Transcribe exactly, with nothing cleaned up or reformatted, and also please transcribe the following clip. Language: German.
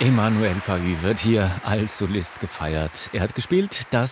Emmanuel Paris wird hier als Solist gefeiert. Er hat gespielt das